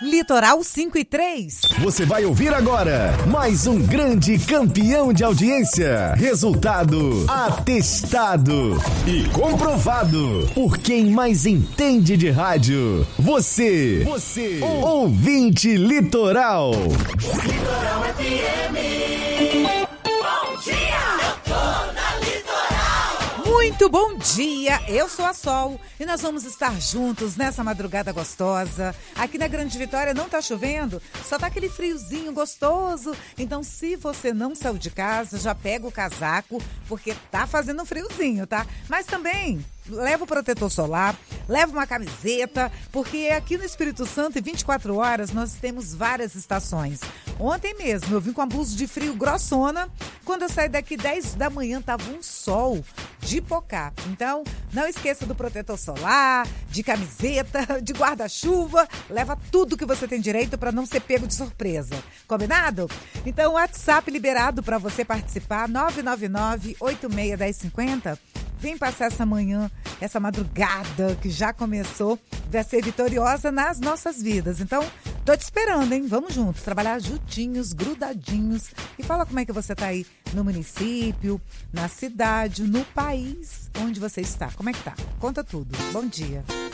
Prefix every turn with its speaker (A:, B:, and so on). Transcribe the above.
A: Litoral 5 e 3.
B: Você vai ouvir agora mais um grande campeão de audiência. Resultado atestado e comprovado por quem mais entende de rádio. Você, ouvinte Litoral.
C: Litoral FM. Bom dia, eu tô na Litoral.
A: Muito bom dia, eu sou a Sol e nós vamos estar juntos nessa madrugada gostosa. Aqui na Grande Vitória não tá chovendo, só tá aquele friozinho gostoso. Então se você não saiu de casa, já pega o casaco, porque tá fazendo um friozinho, tá? Mas também leva o protetor solar, leva uma camiseta, porque aqui no Espírito Santo, em 24 horas, nós temos várias estações. Ontem mesmo eu vim com uma blusa de frio grossona. Quando eu saí daqui 10 da manhã, tava um sol de pocá. Então, não esqueça do protetor solar, de camiseta, de guarda-chuva. Leva tudo que você tem direito para não ser pego de surpresa. Combinado? Então, o WhatsApp liberado para você participar, 999-861050. Vem passar essa manhã, essa madrugada que já começou, vai ser vitoriosa nas nossas vidas. Então, tô te esperando, hein? Vamos juntos, trabalhar juntinhos, grudadinhos. E fala como é que você tá aí no município, na cidade, no país onde você está. Como é que tá? Conta tudo. Bom dia.